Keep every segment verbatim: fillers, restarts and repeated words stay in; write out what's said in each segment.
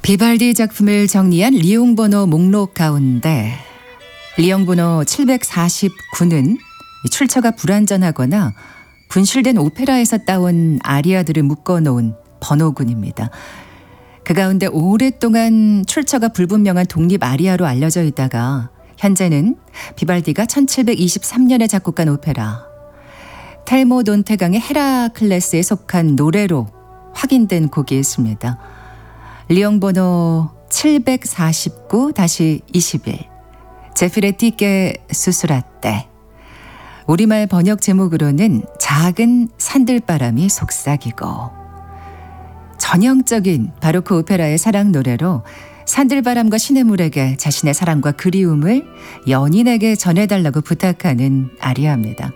비발디 작품을 정리한 리용번호 목록 가운데 리용번호 칠백사십구는 출처가 불완전하거나 분실된 오페라에서 따온 아리아들을 묶어놓은 번호군입니다. 그 가운데 오랫동안 출처가 불분명한 독립 아리아로 알려져 있다가 현재는 비발디가 천칠백이십삼 년에 작곡한 오페라 텔모 돈테강의 헤라클레스에 속한 노래로 확인된 곡이 있습니다. 리용번호 칠백사십구 이십일 제피레티께 수수라떼. 우리말 번역 제목으로는 작은 산들바람이 속삭이고, 전형적인 바로크 오페라의 사랑 노래로 산들바람과 시냇물에게 자신의 사랑과 그리움을 연인에게 전해달라고 부탁하는 아리아입니다.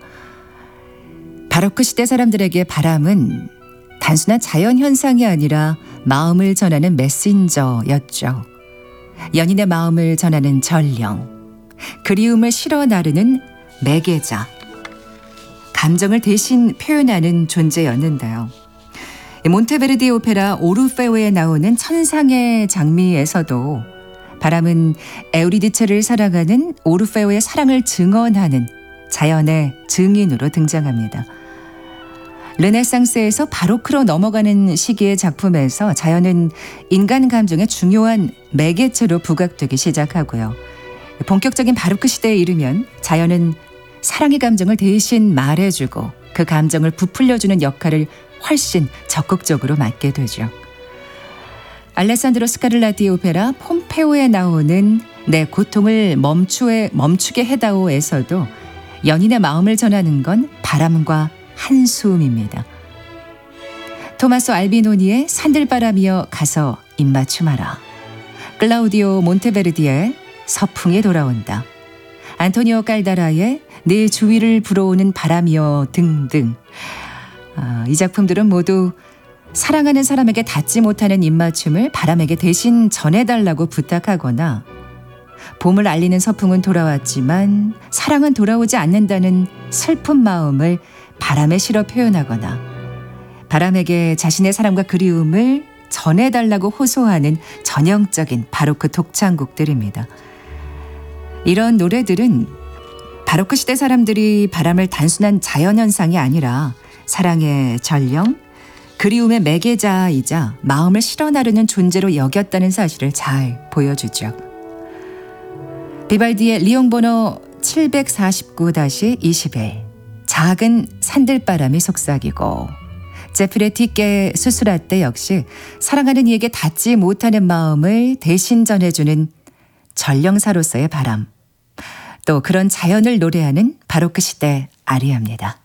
바로크 시대 사람들에게 바람은 단순한 자연현상이 아니라 마음을 전하는 메신저였죠. 연인의 마음을 전하는 전령, 그리움을 실어 나르는 매개자, 감정을 대신 표현하는 존재였는데요. 몬테베르디 오페라 오르페오에 나오는 천상의 장미에서도 바람은 에우리디체를 사랑하는 오르페오의 사랑을 증언하는 자연의 증인으로 등장합니다. 르네상스에서 바로크로 넘어가는 시기의 작품에서 자연은 인간 감정의 중요한 매개체로 부각되기 시작하고요. 본격적인 바로크 시대에 이르면 자연은 사랑의 감정을 대신 말해주고 그 감정을 부풀려주는 역할을 훨씬 적극적으로 맡게 되죠. 알레산드로 스카를라티의 오페라 폼페오에 나오는 내 고통을 멈추에, 멈추게 해다오에서도 연인의 마음을 전하는 건 바람과 한숨입니다. 토마소 알비노니의 산들바람이여 가서 입맞춤하라. 클라우디오 몬테베르디의 서풍이 돌아온다. 안토니오 깔다라의 내 주위를 불어오는 바람이여 등등. 아, 이 작품들은 모두 사랑하는 사람에게 닿지 못하는 입맞춤을 바람에게 대신 전해달라고 부탁하거나, 봄을 알리는 서풍은 돌아왔지만 사랑은 돌아오지 않는다는 슬픈 마음을 바람에 실어 표현하거나, 바람에게 자신의 사랑과 그리움을 전해달라고 호소하는 전형적인 바로크 독창곡들입니다. 이런 노래들은 바로크 시대 사람들이 바람을 단순한 자연현상이 아니라 사랑의 전령, 그리움의 매개자이자 마음을 실어 나르는 존재로 여겼다는 사실을 잘 보여주죠. 비발디의 리용번호 칠백사십구 이십일 작은 산들바람이 속삭이고, 제프레티께 수수라떼 역시 사랑하는 이에게 닿지 못하는 마음을 대신 전해주는 전령사로서의 바람, 또 그런 자연을 노래하는 바로크 시대 아리아입니다.